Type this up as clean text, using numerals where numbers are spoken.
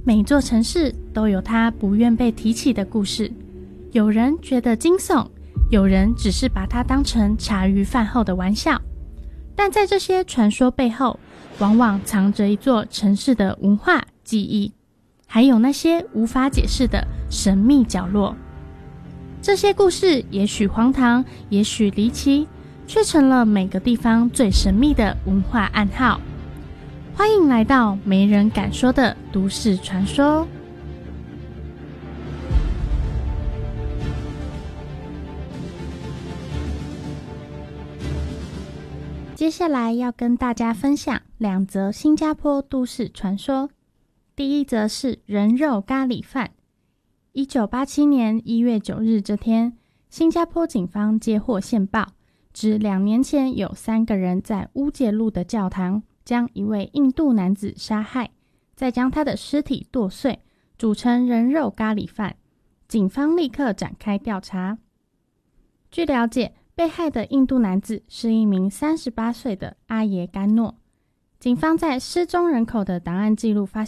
每座城市都有它不愿被提起的故事，有人觉得惊悚，有人只是把它当成茶余饭后的玩笑。但在这些传说背后，往往藏着一座城市的文化记忆，还有那些无法解释的神秘角落。这些故事也许荒唐，也许离奇，却成了每个地方最神秘的文化暗号。欢迎来到没人敢说的都市传说。接下来要跟大家分享2则新加坡都市传说。第一则是人肉咖喱饭。1987年1月9日这天，新加坡警方接获线报，指2年前有3个人在乌节路的教堂将一位印度男子杀害，再将他的尸体剁碎，煮成人肉咖喱饭。警方立刻展开调查。据了解，被害的印度男子是一名38岁的阿耶甘诺。警方在失踪人口的档案记录发